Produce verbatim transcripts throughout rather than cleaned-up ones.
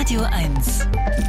Radio eins.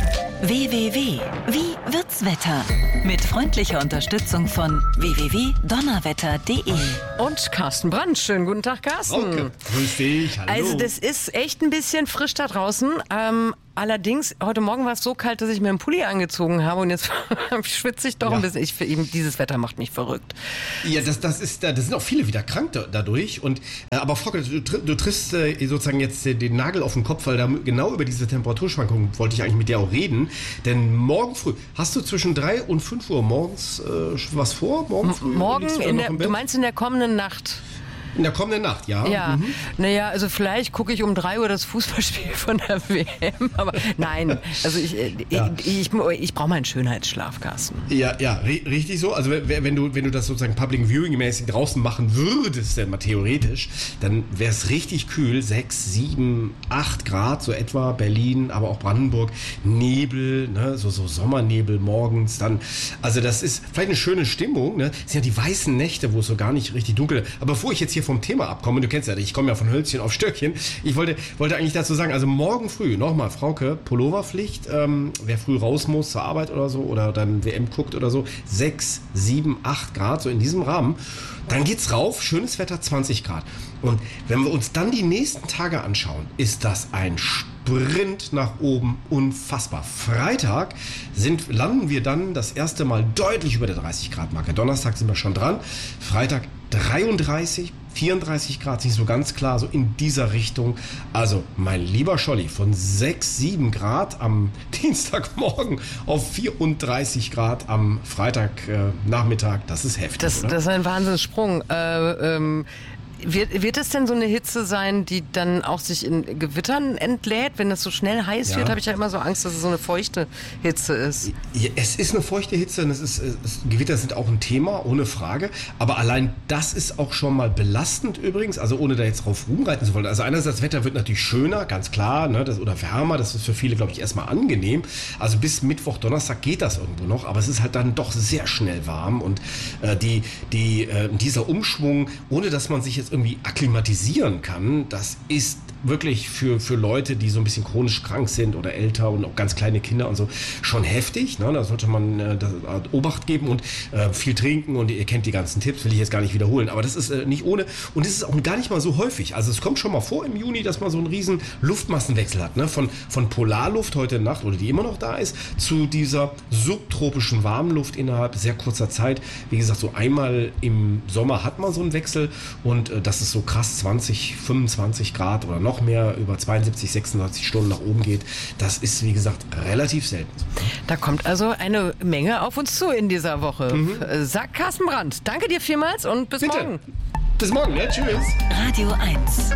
W W W. Wie wird's Wetter? Mit freundlicher Unterstützung von w w w punkt donnerwetter punkt d e. Und Carsten Brandt. Schönen guten Tag, Carsten. Okay. Grüß dich, hallo. Also das ist echt ein bisschen frisch da draußen. Ähm, allerdings, heute Morgen war es so kalt, dass ich mir einen Pulli angezogen habe und jetzt schwitze ich doch Ja. ein bisschen. Ich, eben, dieses Wetter macht mich verrückt. Ja, das, das ist, da sind auch viele wieder krank da, dadurch. Und, äh, aber Frauke, du, tr- du triffst äh, sozusagen jetzt äh, den Nagel auf den Kopf, weil da genau über diese Temperaturschwankungen wollte ich eigentlich mit dir auch reden. Denn morgen früh, hast du zwischen drei und fünf Uhr morgens äh, was vor? Morgen früh? Morgen, Liegst du in noch der, im Bett? du meinst in der kommenden Nacht? In der kommenden Nacht, ja. Ja, Mhm. naja, also vielleicht gucke ich um drei Uhr das Fußballspiel von der W M, aber nein, also ich, äh, Ja. ich, ich, ich brauche meinen Schönheitsschlaf, Carsten. Ja, ja, ri- richtig so. Also wenn wenn du, wenn du das sozusagen Public Viewing-mäßig draußen machen würdest, denn mal theoretisch, dann wäre es richtig kühl, sechs, sieben, acht Grad, so etwa, Berlin, aber auch Brandenburg, Nebel, ne, so, so Sommernebel morgens dann. Also das ist vielleicht eine schöne Stimmung, ne? Das sind ja die weißen Nächte, wo es so gar nicht richtig dunkel ist. Aber bevor ich jetzt hier vom Thema abkomme, du kennst ja, ich komme ja von Hölzchen auf Stöckchen, ich wollte, wollte eigentlich dazu sagen, also morgen früh, nochmal, Frauke, Pulloverpflicht, ähm, wer früh raus muss zur Arbeit oder so oder dann W M guckt oder so, sechs, sieben, acht Grad, so in diesem Rahmen. Dann geht's rauf, schönes Wetter, zwanzig Grad. Und wenn wir uns dann die nächsten Tage anschauen, ist das ein Sprint nach oben, unfassbar. Freitag sind, landen wir dann das erste Mal deutlich über der dreißig Grad Marke. Donnerstag sind wir schon dran. Freitag dreiunddreißig, vierunddreißig Grad, nicht so ganz klar, so in dieser Richtung. Also, mein lieber Scholli, von sechs, sieben Grad am Dienstagmorgen auf vierunddreißig Grad am Freitagnachmittag, äh, das ist heftig, Das, oder? das ist ein Wahnsinnssprung. Äh, ähm, wird, wird es denn so eine Hitze sein, die dann auch sich in Gewittern entlädt? Wenn das so schnell heiß Ja. wird, habe ich ja immer so Angst, dass es so eine feuchte Hitze ist. Ja, es ist eine feuchte Hitze und es ist, es, Gewitter sind auch ein Thema, ohne Frage. Aber allein das ist auch schon mal belastend übrigens, also ohne da jetzt drauf rumreiten zu wollen. Also einerseits, das Wetter wird natürlich schöner, ganz klar, ne, das, oder wärmer, das ist für viele, glaube ich, erstmal angenehm. Also bis Mittwoch, Donnerstag geht das irgendwo noch, aber es ist halt dann doch sehr schnell warm und äh, die, die, äh, dieser Umschwung, ohne dass man sich jetzt irgendwie akklimatisieren kann, das ist wirklich für, für Leute, die so ein bisschen chronisch krank sind oder älter und auch ganz kleine Kinder und so, schon heftig. Ne? Da sollte man äh, da, Obacht geben und äh, viel trinken und ihr kennt die ganzen Tipps, will ich jetzt gar nicht wiederholen. Aber das ist äh, nicht ohne und es ist auch gar nicht mal so häufig. Also es kommt schon mal vor im Juni, dass man so einen riesen Luftmassenwechsel hat. Ne? Von, von Polarluft heute Nacht, oder die immer noch da ist, zu dieser subtropischen Warmluft innerhalb sehr kurzer Zeit. Wie gesagt, so einmal im Sommer hat man so einen Wechsel und äh, das ist so krass zwanzig, fünfundzwanzig Grad oder noch mehr über zweiundsiebzig, sechsundachtzig Stunden nach oben geht. Das ist, wie gesagt, relativ selten. Da kommt also eine Menge auf uns zu in dieser Woche. Mhm. Sagt Carsten Brandt. Danke dir vielmals und bis Bitte. morgen. Bis morgen, ja, tschüss. Radio eins.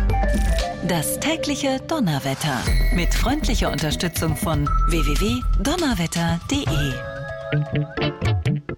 Das tägliche Donnerwetter. Mit freundlicher Unterstützung von w w w punkt donnerwetter punkt d e.